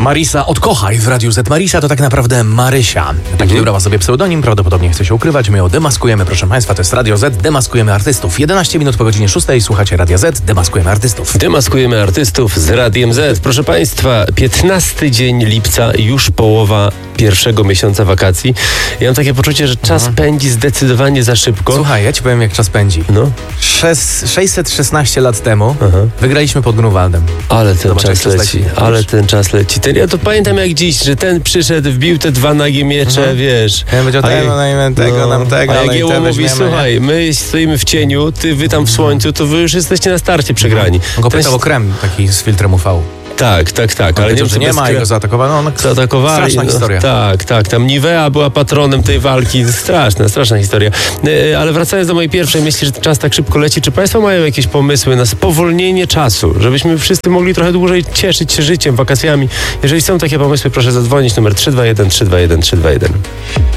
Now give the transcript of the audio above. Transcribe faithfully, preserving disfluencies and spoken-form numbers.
Marisa Odkochaj w Radiu Z. Marisa to tak naprawdę Marysia. Taki mhm. wybrała sobie pseudonim, prawdopodobnie chce się ukrywać. My ją demaskujemy, proszę Państwa, to jest Radio Z. Demaskujemy artystów. jedenaście minut po godzinie szóstej słuchacie Radia Z. Demaskujemy artystów. Demaskujemy artystów z Radiem Z. Proszę Państwa, piętnasty dzień lipca, już połowa pierwszego miesiąca wakacji. Ja mam takie poczucie, że czas mhm. pędzi zdecydowanie za szybko. Słuchaj, ja Ci powiem, jak czas pędzi. No. sześćset szesnaście lat temu Aha. wygraliśmy pod Grunwaldem. Ale ten Zobacz, czas leci, leci. Ale ten czas leci. Ten, ja to pamiętam jak dziś, że ten przyszedł, wbił te dwa nagie miecze, mhm. wiesz. Ja będzie o tego, nam tego, no. nam tego. A jak Jeło mówi, słuchaj, my stoimy w cieniu, ty wy tam w słońcu, to wy już jesteście na starcie przegrani. On go pytał o krem taki z filtrem U V. Tak, tak, tak. Ale nie, że nie ma, jego zaatakowano. No, zaatakowali. Straszna no, historia. Tak, tak. Tam Nivea była patronem tej walki. Straszna, straszna historia. Ale wracając do mojej pierwszej myśli, że czas tak szybko leci. Czy Państwo mają jakieś pomysły na spowolnienie czasu? Żebyśmy wszyscy mogli trochę dłużej cieszyć się życiem, wakacjami. Jeżeli są takie pomysły, proszę zadzwonić numer trzy dwa jeden trzy dwa jeden trzy dwa jeden.